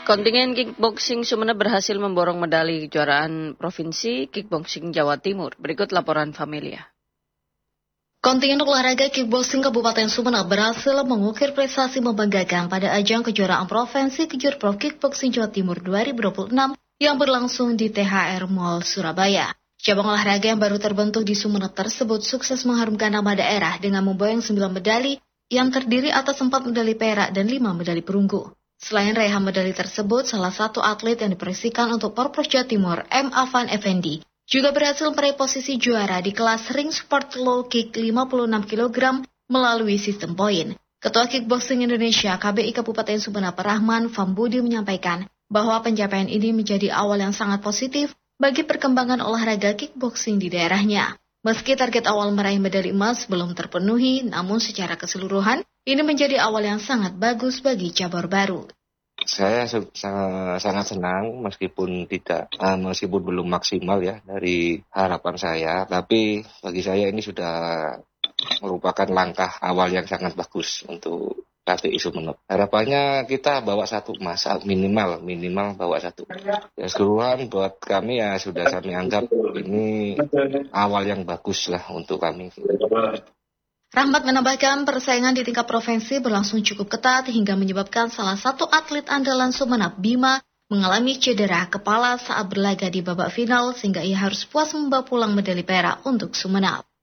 Kontingen kickboxing Sumeneb berhasil memborong medali kejuaraan Provinsi Kickboxing Jawa Timur. Berikut laporan Familia. Kontingen olahraga kickboxing Kabupaten Sumeneb berhasil mengukir prestasi membanggakan pada ajang kejuaraan Provinsi Kejurprov Kickboxing Jawa Timur 2026 yang berlangsung di THR Mall Surabaya. Cabang olahraga yang baru terbentuk di Sumeneb tersebut sukses mengharumkan nama daerah dengan memboyong 9 medali yang terdiri atas 4 medali perak dan 5 medali perunggu. Selain raihan medali tersebut, salah satu atlet yang diprediksikan untuk Porprov Jawa Timur, M. Afan Effendi, juga berhasil meraih posisi juara di kelas ring sport low kick 56 kg melalui sistem poin. Ketua Kickboxing Indonesia KBI Kabupaten Sumeneb Rahman Fambudi menyampaikan bahwa pencapaian ini menjadi awal yang sangat positif bagi perkembangan olahraga kickboxing di daerahnya. Meski target awal meraih medali emas belum terpenuhi, namun secara keseluruhan ini menjadi awal yang sangat bagus bagi cabur baru. Saya sangat senang meskipun belum maksimal ya dari harapan saya, tapi bagi saya ini sudah merupakan langkah awal yang sangat bagus untuk KBI Sumeneb. Harapannya kita bawa 1 emas, minimal bawa 1. Ya keseluruhan buat kami ya sudah kami anggap ini awal yang bagus lah untuk kami. Rahmat menambahkan persaingan di tingkat provinsi berlangsung cukup ketat hingga menyebabkan salah satu atlet andalan Sumeneb, Bima, mengalami cedera kepala saat berlaga di babak final sehingga ia harus puas membawa pulang medali perak untuk Sumeneb.